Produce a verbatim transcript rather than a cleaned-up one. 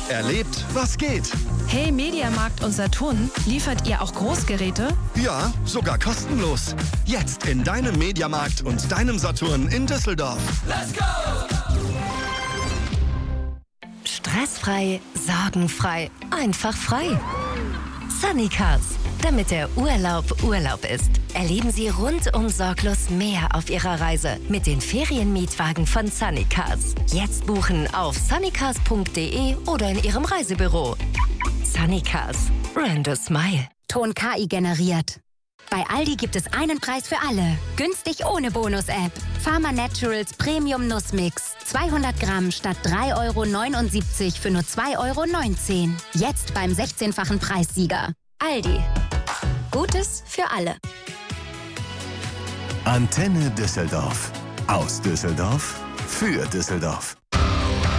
erlebt, was geht. Hey, Mediamarkt und Saturn, liefert ihr auch Großgeräte? Ja, sogar kostenlos. Jetzt in deinem Mediamarkt und deinem Saturn in Düsseldorf. Let's go! Stressfrei, sorgenfrei, einfach frei. Sunnycars, damit der Urlaub Urlaub ist. Erleben Sie rundum sorglos mehr auf Ihrer Reise mit den Ferienmietwagen von Sunnycars. Jetzt buchen auf sunnycars punkt de oder in Ihrem Reisebüro. Sunnycars, brand a smile. Ton K I generiert. Bei Aldi gibt es einen Preis für alle. Günstig ohne Bonus-App. Pharma Naturals Premium Nussmix. zweihundert Gramm statt drei Euro neunundsiebzig für nur zwei Euro neunzehn. Jetzt beim sechzehnfachen Preissieger. Aldi. Gutes für alle. Antenne Düsseldorf. Aus Düsseldorf für Düsseldorf.